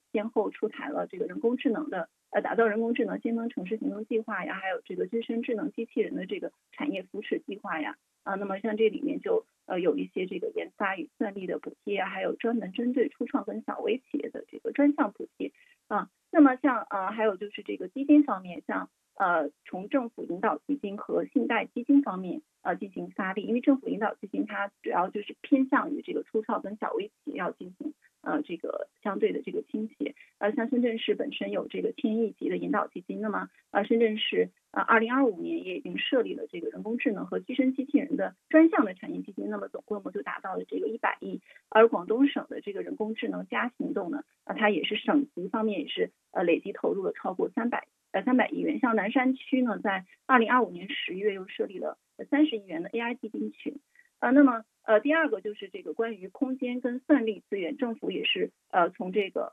先后出台了这个人工智能的打造人工智能先锋城市行动计划呀，还有这个自身智能机器人的这个产业扶持计划呀。那么像这里面就有一些这个研发与算力的补贴啊，还有专门针对初创跟小微企业的这个专项补贴那么像还有就是这个基金方面，像从政府引导基金和信贷基金方面进行发力，因为政府引导基金它主要就是偏向于这个初创跟小微企业要进行这个相对的这个倾斜。像深圳市本身有这个1000亿级的引导基金，那么深圳市2025年也已经设立了这个人工智能和具身机器人的专项的产业基金，那么总规模就达到了这个100亿。而广东省的这个人工智能加行动呢，它也是省级方面也是累计投入了超过300亿元。像南山区呢，在2025年10月又设立了30亿元的 AI 基金群。那么第二个就是这个关于空间跟算力资源，政府也是从这个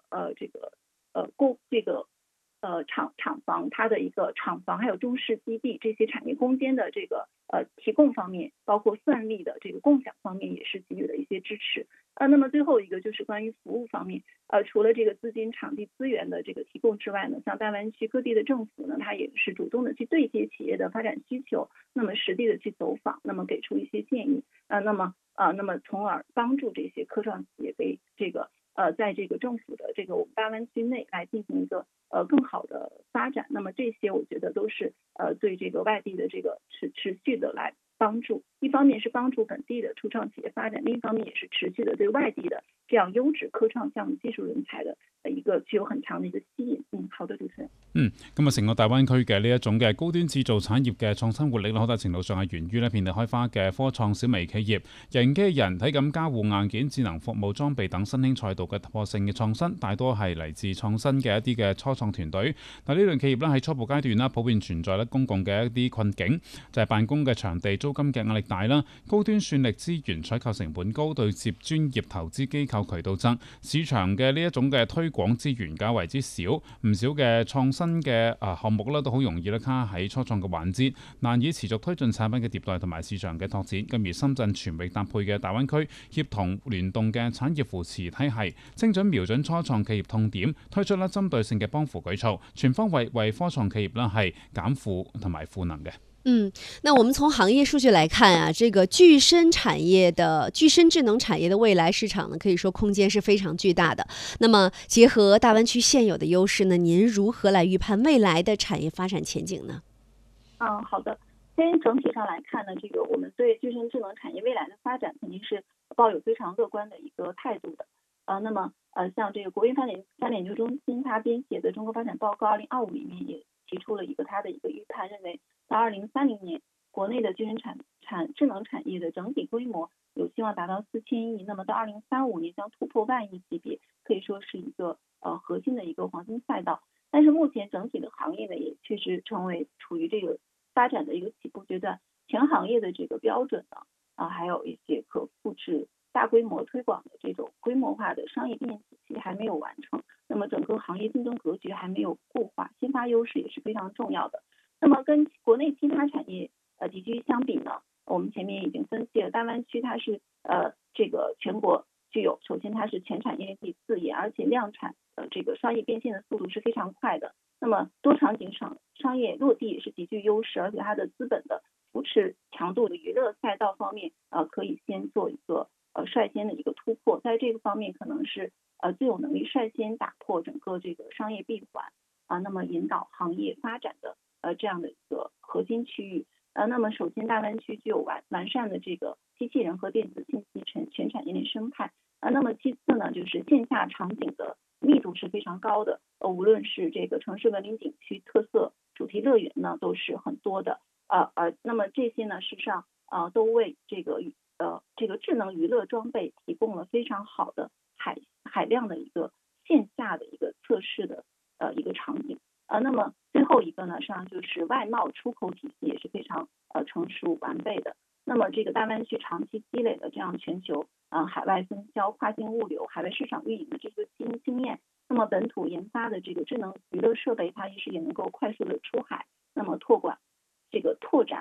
厂房它的一个厂房还有中试基地这些产业空间的这个提供方面，包括算力的这个共享方面也是给予了一些支持。那么最后一个就是关于服务方面，除了这个资金场地资源的这个提供之外呢，像大湾区各地的政府呢，它也是主动的去对接企业的发展需求，那么实地的去走访，那么给出一些建议那么从而帮助这些科创企业给这个在这个政府的这个我们大湾区内来进行一个更好的发展。那么这些我觉得都是对这个外地的这个持续的来帮助，一方面是帮助本地的初创企业发展，另一方面也是持续的对外地的这样優質科創項目技術人才的一個具有很強的一個吸引。好的，主持人。 咁成個大灣區嘅呢一種嘅高端製造產業嘅創新活力，好大程度上係源於遍地開花嘅科創小微企業，人機人體咁交互硬件、智能服務裝備等新興賽道嘅突破性嘅創新，大多係嚟自創新嘅一啲嘅初創團隊。但呢類企業喺初步階段普遍存在公共嘅一啲困境，就係辦公嘅場地、租金嘅壓力大啦，高端算力資源採購成本高，對接專業投資機構渠道增，市場嘅呢一種嘅推廣資源較為之少，唔少嘅創新嘅項目都好容易卡喺初創嘅環節，難以持續推進產品嘅迭代同埋市場嘅拓展。咁而深圳全域搭配嘅大灣區協同聯動嘅產業扶持體系，精準瞄準初創企業痛點，推出針對性嘅幫扶舉措，全方位為科創企業係減負同埋賦能嘅。 那我们从行业数据来看啊，这个具身智能产业的未来市场呢，可以说空间是非常巨大的。那么结合大湾区现有的优势呢，您如何来预判未来的产业发展前景呢？ 好的。先整体上来看呢，这个我们对具身智能产业未来的发展肯定是抱有非常乐观的一个态度的。那么像这个国务院发展研究中心它编写的《中国发展报告2025》里面也提出了它的一个预判，认为到2030年，国内的具身智能产业的整体规模有希望达到4000亿，那么到2035年将突破10000亿级别，可以说是一个核心的一个黄金赛道。但是目前整体的行业呢，也确实处于这个发展的一个起步阶段，全行业的这个标准呢还有一些可复制大规模推广的这种规模化的商业变现体系还没有完成，那么整个行业竞争格局还没有固化，先发优势也是非常重要的。那么跟国内其他产业地区相比呢，我们前面已经分析了，大湾区它是这个全国具有，首先它是全产业链第4业，而且量产这个商业变现的速度是非常快的。那么多场景商业落地也是极具优势，而且它的资本的扶持强度的娱乐赛道方面可以先做一个率先的一个突破，在这个方面可能是最有能力率先打破整个这个商业闭环那么引导行业发展的这样的一个核心区域。那么首先大湾区具有完善的这个机器人和电子信息全产业链生态那么其次呢，就是线下场景的密度是非常高的无论是这个城市文明景区、特色主题乐园呢都是很多的那么这些呢事实上都为这个智能娱乐装备提供了非常好的海量的一个线下的一个测试的一个场景那么最后一个呢，实际上就是外贸出口体系也是非常成熟完备的。那么这个大湾区长期积累的这样全球海外分销、跨境物流、海外市场运营的这个经验，那么本土研发的这个智能娱乐设备，它也能够快速的出海，那么拓展